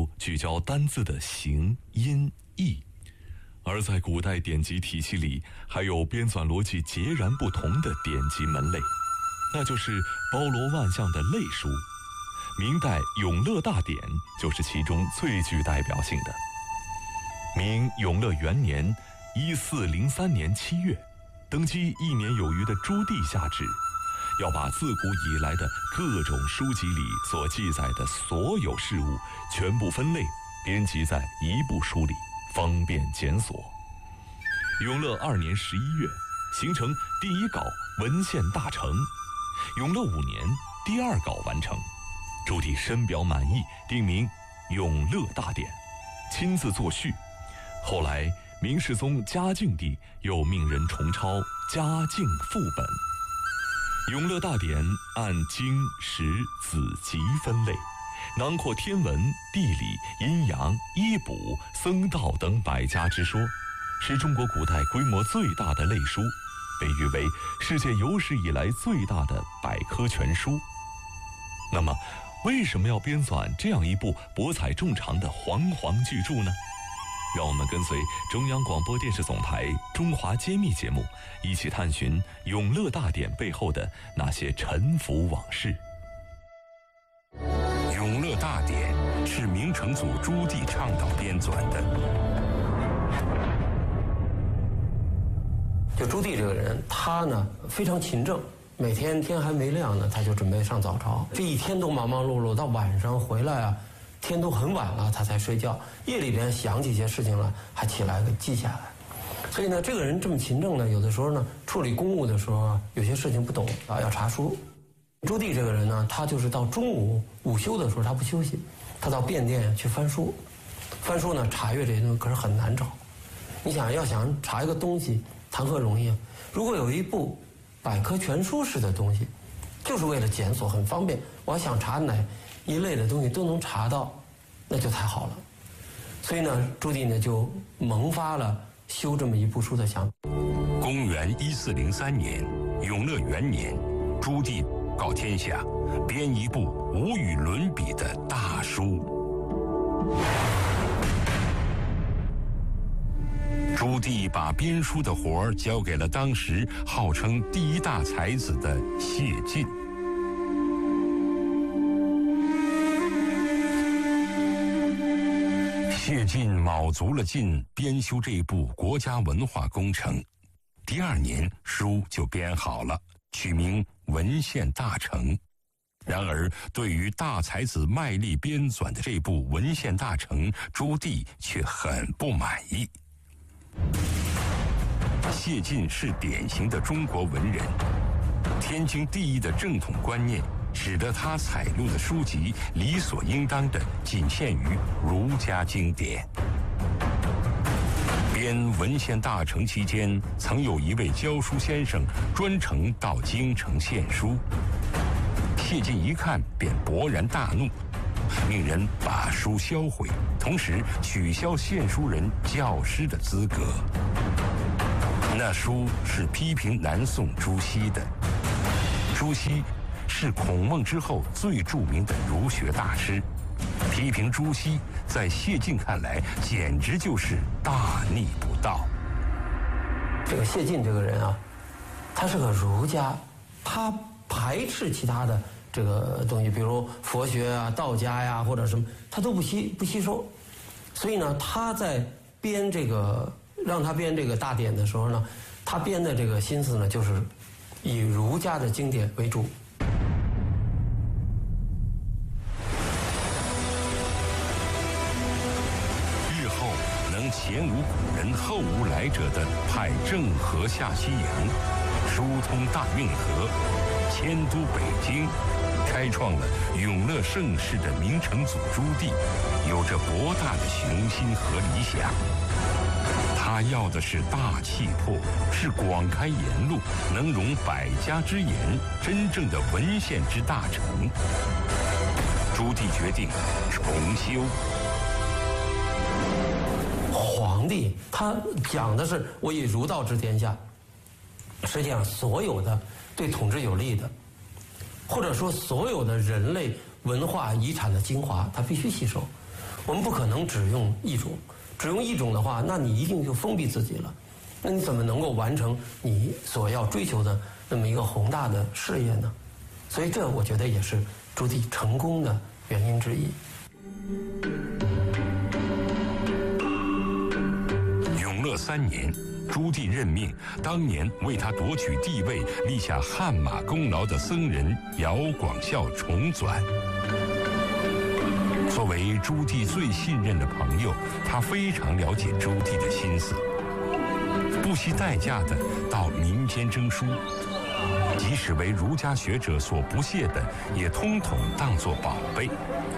术聚焦单字的形、音、义。而在古代典籍体系里，还有编纂逻辑截然不同的典籍门类，那就是包罗万象的类书。明代《永乐大典》就是其中最具代表性的。明永乐元年1403年7月，登基1年有余的朱棣下旨，要把自古以来的各种书籍里所记载的所有事物全部分类编辑在一部书里，方便检索。永乐2年11月，形成第一稿文献大成。永乐5年，第二稿完成。朱棣深表满意，定名《永乐大典》，亲自作序。后来明世宗嘉靖帝又命人重抄嘉靖副本。永乐大典按经、史、子集分类，囊括天文、地理、阴阳、医卜、僧道等百家之说，是中国古代规模最大的类书，被誉为世界有史以来最大的百科全书。那么，为什么要编纂这样一部博采众长的煌煌巨著呢？让我们跟随中央广播电视总台《中华揭秘》节目，一起探寻《永乐大典》背后的那些沉浮往事。 《永乐大典》是明成祖朱棣倡导编纂的。 就朱棣这个人，他呢非常勤政，每天天还没亮呢，他就准备上早朝，这一天都忙忙碌碌，到晚上回来啊，天都很晚了，他才睡觉。夜里边想起一些事情了，还起来给记下来。所以呢，这个人这么勤政呢，有的时候呢，处理公务的时候啊，有些事情不懂啊，要查书。朱棣这个人呢，他就是到中午午休的时候，他不休息，他到便殿去翻书。翻书呢，查阅这些东西可是很难找。你想要查一个东西，谈何容易啊！如果有一部百科全书式的东西，就是为了检索，很方便。我要想查哪一类的东西都能查到，那就太好了。所以呢，朱棣呢就萌发了修这么一部书的想法。 公元1403年，永乐元年，朱棣告天下，编一部无与伦比的大书。朱棣把编书的活儿交给了当时号称第一大才子的谢晋。谢晋卯足了劲编修这部国家文化工程，第2年书就编好了，取名《文献大成》。然而，对于大才子卖力编纂的这部《文献大成》，朱棣却很不满意。谢晋是典型的中国文人，天经地义的正统观念使得他采录的书籍理所应当的仅限于儒家经典。编《文献大成》期间，曾有一位教书先生专程到京城献书，谢晋一看便勃然大怒，命人把书销毁，同时取消献书人教师的资格。那书是批评南宋朱熹的。朱熹是孔孟之后最著名的儒学大师，批评朱熹在谢晋看来简直就是大逆不道。 这个谢晋这个人啊，他是个儒家，他排斥其他的这个东西，比如佛学啊、道家呀或者什么，他都不吸收。所以呢，他在编这个让他编这个大典的时候呢，他编的这个心思呢，就是以儒家的经典为主。 日后能前无古人后无来者的派郑和下西洋，疏通大运河，迁都北京，开创了永乐盛世的明成祖朱棣，有着博大的雄心和理想。他要的是大气魄，是广开言路，能容百家之言，真正的文献之大成。朱棣决定重修。 皇帝他讲的是我以儒道治天下，实际上所有的对统治有利的，或者说所有的人类文化遗产的精华，他必须吸收。 我们不可能只用一种，只用一种的话，那你一定就封闭自己了。那你怎么能够完成你所要追求的那么一个宏大的事业呢？所以这我觉得也是朱棣成功的原因之一。 永乐3年，朱棣任命当年为他夺取帝位立下汗马功劳的僧人姚广孝重纂。作为朱棣最信任的朋友，他非常了解朱棣的心思，不惜代价的到民间征书，即使为儒家学者所不屑的，也通统当作宝贝。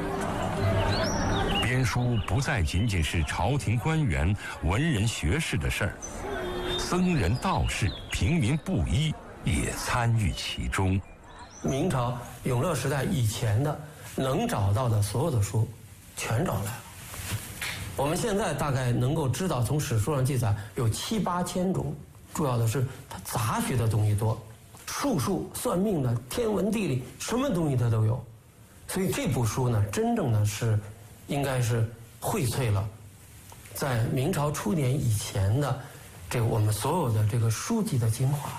编书不再仅仅是朝廷官员、文人学士的事儿，僧人道士、平民布衣也参与其中。 明朝永乐时代以前的能找到的所有的书，全找来了。我们现在大概能够知道，从史书上记载有7、8千种，主要的是它杂学的东西多，术数、算命的、天文地理，什么东西它都有。所以这部书呢，真正的是应该是荟萃了在明朝初年以前的这个我们所有的这个书籍的精华。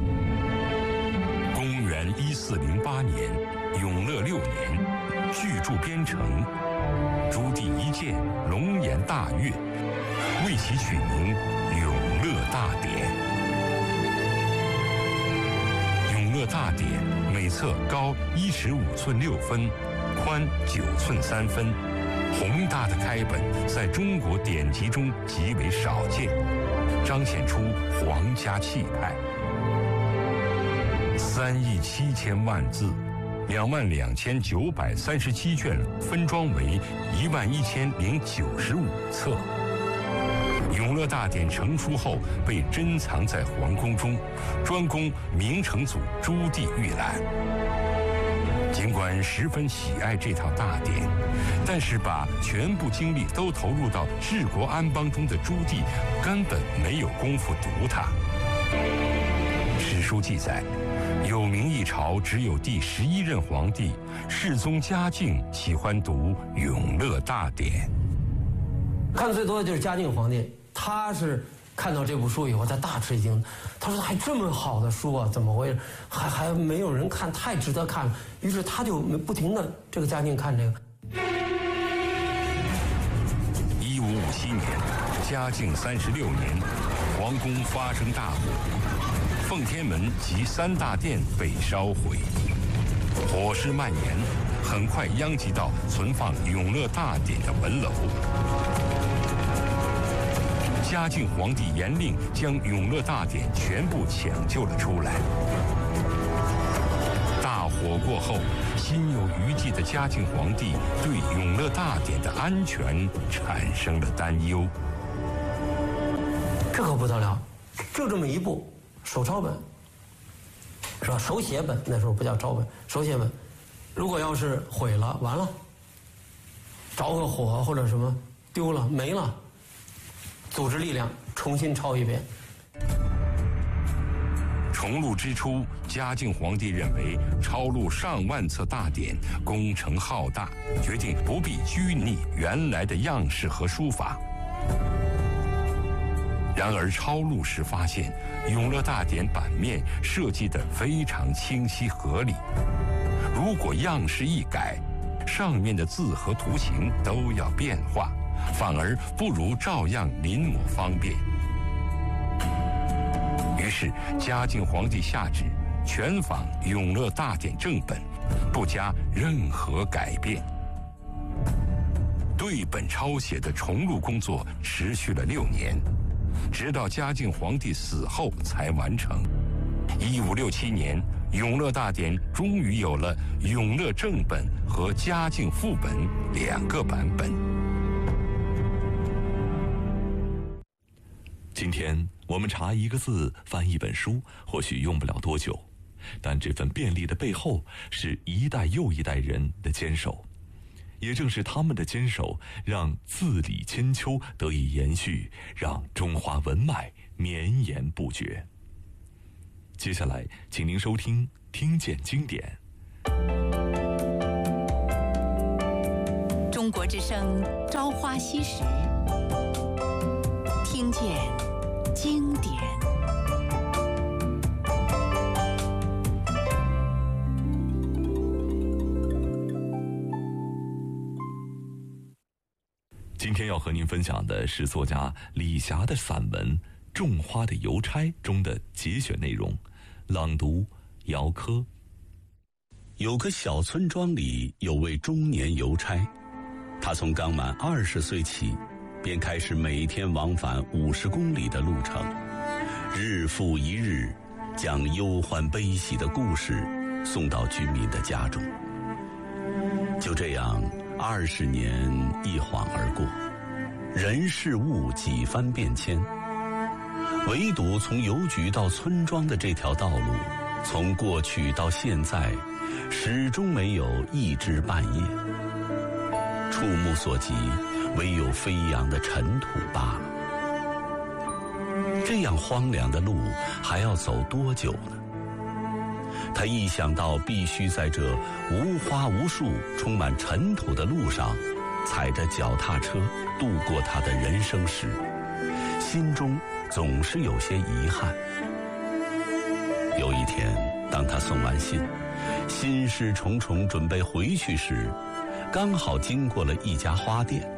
公元1408年，永乐6年，巨著编成，朱棣一见，龙颜大悦，为其取名《永乐大典》。《永乐大典》每册高15寸6分，宽9寸3分，宏大的开本在中国典籍中极为少见，彰显出皇家气派。3亿7千万字，22937卷，分装为11095册。永乐大典成书后，被珍藏在皇宫中，专供明成祖朱棣阅览。尽管十分喜爱这套大典，但是把全部精力都投入到治国安邦中的朱棣，根本没有功夫读它。史书记载，有明一朝只有第11任皇帝世宗嘉靖喜欢读《永乐大典》。 看最多的就是嘉靖皇帝，他是看到这部书以后，他大吃一惊。他说：“还这么好的书啊，怎么回事？还没有人看，太值得看了。”于是他就不停的这个嘉靖看这个。 1557年，嘉靖36年，皇宫发生大火，奉天门及3大殿被烧毁，火势蔓延，很快殃及到存放《永乐大典》的文楼。嘉靖皇帝严令将《永乐大典》全部抢救了出来。大火过后，心有余悸的嘉靖皇帝对《永乐大典》的安全产生了担忧。 这可不得了，就这么一部手抄本，是吧？手写本，那时候不叫抄本，手写本，如果要是毁了，完了，着个火或者什么丢了没了，组织力量重新抄一遍。 重录之初，嘉靖皇帝认为抄录上万册大典工程浩大，决定不必拘泥原来的样式和书法。然而抄录时发现，《永乐大典》版面设计得非常清晰合理，如果样式一改，上面的字和图形都要变化，反而不如照样临摹方便。于是嘉靖皇帝下旨全仿《永乐大典》正本，不加任何改变。对本抄写的重录工作持续了6年，直到嘉靖皇帝死后才完成。1567年，《永乐大典》终于有了永乐正本和嘉靖副本2个版本。 今天我们查一个字翻一本书，或许用不了多久，但这份便利的背后是一代又一代人的坚守。也正是他们的坚守，让字里千秋得以延续，让中华文脉绵延不绝。接下来请您收听《听见经典》。 中中国之声《朝花夕拾》，听见经典。 今天要和您分享的是作家李霞的散文《种花的邮差》中的节选内容，朗读姚科。 有个小村庄里有位中年邮差，他从刚满20岁起，便开始每天往返50公里的路程，日复一日，将忧欢悲喜的故事送到居民的家中。就这样，20年一晃而过，人事物几番变迁，唯独从邮局到村庄的这条道路，从过去到现在，始终没有一枝半叶，触目所及，唯有飞扬的尘土罢了。这样荒凉的路还要走多久呢？他一想到必须在这无花无树、充满尘土的路上，踩着脚踏车度过他的人生时，心中总是有些遗憾。有一天，当他送完信，心事重重准备回去时，刚好经过了一家花店。